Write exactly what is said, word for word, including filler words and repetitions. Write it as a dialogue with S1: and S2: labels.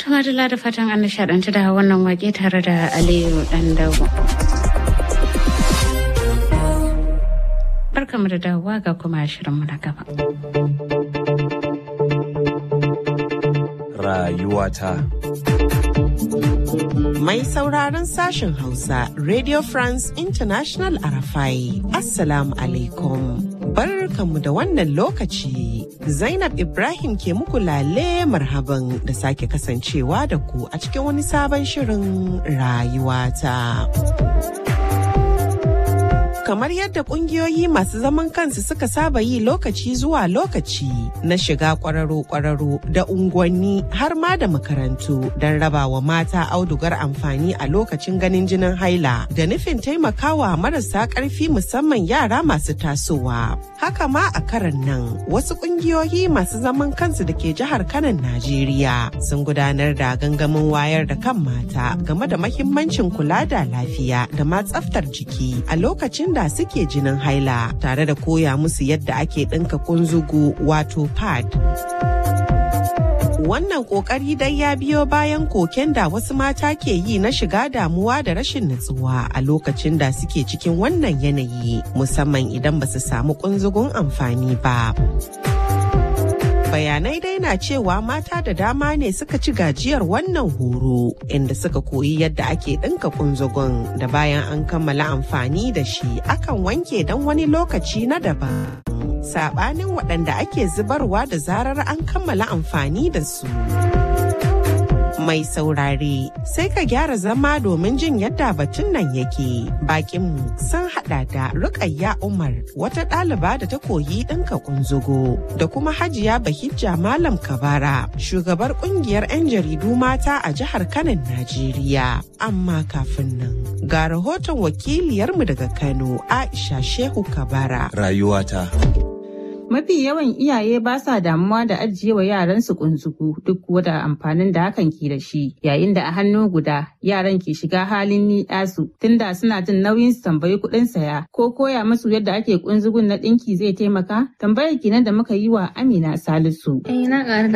S1: Tumadala da fatan an nishaɗantu da wannan wake tare da Aliyu Dandago. Barkamu da dawowa ga kuma shirinmu na gaba.
S2: Rayuwata.
S3: Mai sauraron sashen Hausa, Radio France International Arafai, Assalamu alaikum. Barkanmu da wannan lokaci. Zainab Ibrahim ke muku lale marhaban da sake kasancewa da ku a cikin wani sabon shirin rayuwata. Kamar yadda kungiyoyi masu zaman kansu suka saba yi lokaci zuwa lokaci na shiga kwararo-kwararo da unguwanni har ma da makarantu don rabawa mata audugar amfani a lokacin ganin jinin haila da nufin taimakawa marasa ƙarfi musamman yara masu tasowa. Haka ma a karan nan wasu kungiyoyi masu zaman kansu da ke jihar Kanan Najeriya sun gudanar da gangamin wayar da kan mata game da mahimmancin kula da lafiya da ma tsaftar jiki a lokacin da suke jinin haila tare da koya musu yadda ake ɗinka kunzugu wato pad. Wannan kokari dai ya biyo bayan koken da wasu mata ke yi na shiga damuwa da rashin nutsuwa a lokacin da suke cikin wannan yanayi musamman idan ba su samu kunzugun amfani ba. Bayanai dai na cewa mata da dama ne suka ci gajiyar wannan horo inda suka koyi yadda ake ɗinka kunzugun da bayan an kammala amfani da shi akan wanke don wani lokaci na daban. Saɓanin waɗanda ake zubarwa da zarar an kammala amfani da su. Mai saurare sai ka gyara zama domin jin yadda batun nan yake. Bakinmu sun hada da Rukayya Umar, wata ɗaliba da ta koyi ɗinka kunzugo, da kuma Hajiya Bahijja Malam Kabara, shugabar ƙungiyar 'yan jaridu mata a jihar Kanan Najeriya. Amma kafin nan, ga rahoton wakiliyarmu daga Kano, Aisha Shehu Kabara.
S2: Rayuwata.
S4: Mafi yawan iyaye ba sa damuwa da ajiye wa yaransu kunzugu duk kuwa da amfanin da hakan ke da shi, yayin da a hannu guda yaran ke shiga halin ni'yasu tunda suna jin nauyin su tambayi kuɗin saya ko koya musu yadda ake kunzugun na ɗinki zai taimaka. Tambayar kenan da muka yi wa Amina Salisu.
S5: Eh na